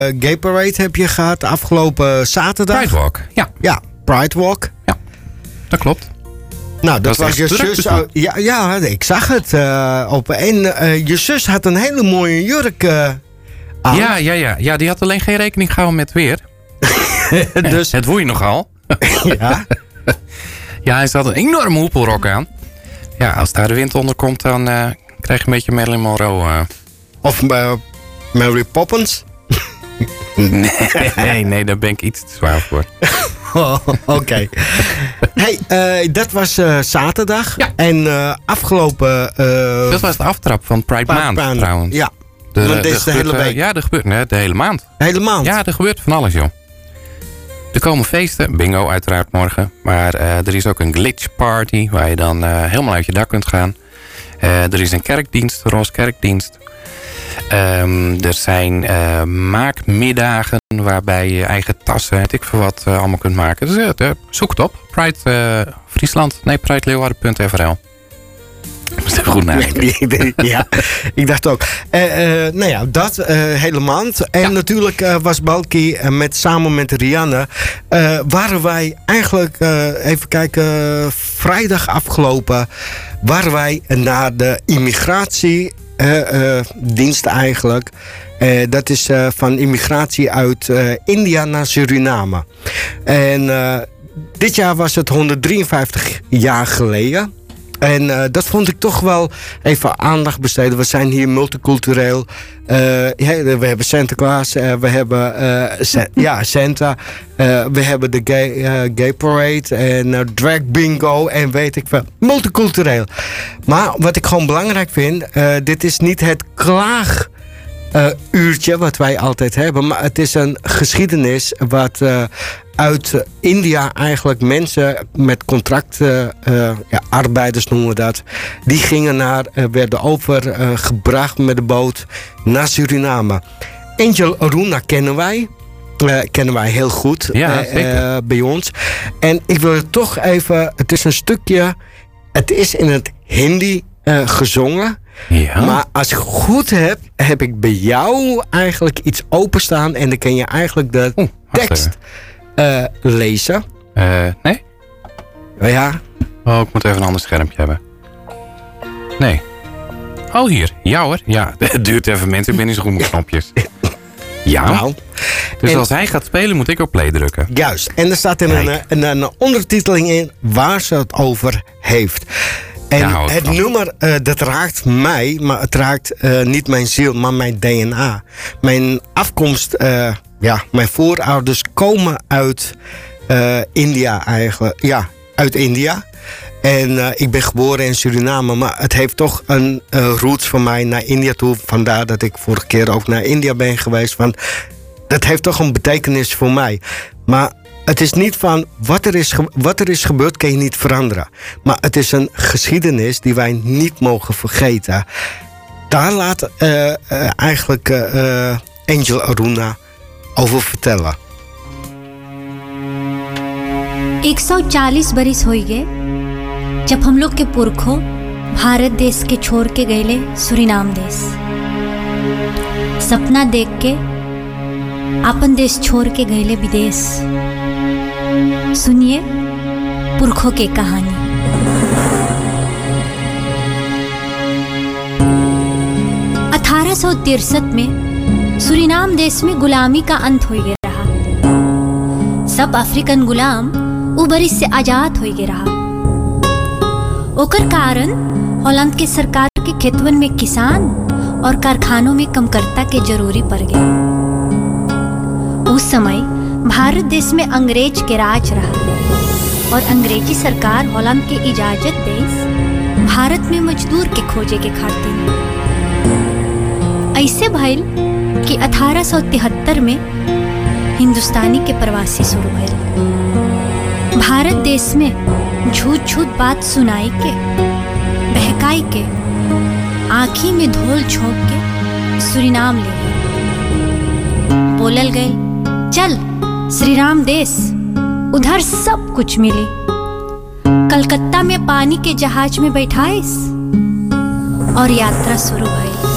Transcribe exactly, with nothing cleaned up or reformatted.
Gay Parade heb je gehad afgelopen zaterdag. Pride Walk, ja. Ja, Pride Walk. Ja, dat klopt. Nou, dat, dat was je zus. Oh, ja, ja, ik zag het. Uh, op, en uh, je zus had een hele mooie jurk uh, aan. Ja, ja, ja, ja, die had alleen geen rekening gehouden met weer. Dus het woei nogal. Ja. Ja, hij had een enorme hoepelrok aan. Ja, als daar de wind onder komt, dan uh, krijg je een beetje Marilyn Monroe. Uh. Of uh, Mary Poppins. Nee, nee, daar ben ik iets te zwaar voor. Oh, Oké. Okay. Hey, uh, dat was uh, zaterdag. Ja. En uh, afgelopen... Uh, dat was de aftrap van Pride pa- Maand, pa- trouwens. Ja. De, Want dit is de hele uh, week. Ja, er gebeurt nee, de hele maand. De hele maand? Ja, er gebeurt van alles, joh. Er komen feesten, bingo uiteraard morgen. Maar uh, er is ook een glitch party waar je dan uh, helemaal uit je dak kunt gaan. Uh, er is een kerkdienst, een roze kerkdienst. Um, er zijn uh, maakmiddagen waarbij je eigen tassen, weet ik veel wat, uh, allemaal kunt maken. Dus uh, zoek het op. Pride uh, Friesland, nee, pride leeuwarden punt f r l. Ik moest even goed nadenken. Ja, ik dacht ook. Uh, uh, nou ja, dat uh, hele maand. En ja. natuurlijk uh, was Balki uh, met, samen met Rianne... Uh, waren wij eigenlijk, uh, even kijken, uh, vrijdag afgelopen... waren wij naar de immigratie... Uh, uh, dienst eigenlijk. Uh, dat is uh, van immigratie uit uh, India naar Suriname. En uh, dit jaar was het honderddrieënvijftig jaar geleden. En uh, dat vond ik toch wel even aandacht besteden. We zijn hier multicultureel. Uh, we hebben Sinterklaas, uh, we hebben uh, Sa- ja, Santa. Uh, we hebben de gay, uh, gay Parade en uh, drag bingo en weet ik veel. Multicultureel. Maar wat ik gewoon belangrijk vind, uh, dit is niet het klaag... Uh, uurtje wat wij altijd hebben. Maar het is een geschiedenis wat uh, uit uh, India eigenlijk mensen met contract, uh, uh, ja, arbeiders noemen we dat. Die gingen naar, uh, werden overgebracht uh, met de boot naar Suriname. Angel Aruna kennen wij. Uh, kennen wij heel goed ja, uh, uh, bij ons. En ik wil het toch even, het is een stukje, het is in het Hindi uh, gezongen. Ja. Maar als ik goed heb, heb ik bij jou eigenlijk iets openstaan en dan kan je eigenlijk de Oeh, tekst uh, lezen. Uh, nee? Ja. Oh, ik moet even een ander schermpje hebben. Nee. Oh, hier. Ja hoor. Ja, het duurt even mensen. Ik ben niet zo goed met knopjes. Ja. Nou, dus en, als hij gaat spelen, moet ik op play drukken. Juist. En er staat er een, een, een ondertiteling in waar ze het over heeft. En ja, het van. nummer, uh, dat raakt mij, maar het raakt uh, niet mijn ziel, maar mijn D N A. Mijn afkomst, uh, ja, mijn voorouders komen uit uh, India eigenlijk. Ja, uit India. En uh, ik ben geboren in Suriname, maar het heeft toch een uh, roots van mij naar India toe. Vandaar dat ik vorige keer ook naar India ben geweest. Want dat heeft toch een betekenis voor mij. Maar het is niet van wat er is, ge- wat er is gebeurd kan je niet veranderen. Maar het is een geschiedenis die wij niet mogen vergeten. Daar laat uh, uh, eigenlijk uh, uh, Angel Aruna over vertellen. एक सौ चालीस बरिस हो गए जब हम लोग के पुरखों भारत देश के छोड़ के गए सुरीनाम देश। सपना देख के अपन देश छोड़ के गए विदेश। सुनिए पुरखों की कहानी। अठारह सौ तिरसठ में सुरीनाम देश में गुलामी का अंत हो गया रहा। सब अफ्रीकन गुलाम उबरिस से आजाद हो गया रहा। ओकर कारण हॉलैंड के सरकार के खेतवन में किसान और कारखानों में कमकर्ता के जरूरी पड़ गए। उस समय भारत देश में अंग्रेज के राज रहा और अंग्रेजी सरकार हॉलैंड के इजाजत देश भारत में मजदूर के खोजे के खातिर। ऐसे भइल कि अठारह सौ तिहत्तर में हिंदुस्तानी के प्रवासी शुरू भइल। भारत देश में झूठ झूठ बात सुनाई के बहकाई के आँखी में धूल झोंक के सुरीनाम ले गए। बोलल गए चल श्रीराम देश उधर सब कुछ मिली। कलकत्ता में पानी के जहाज में बैठाइस और यात्रा शुरू हुई।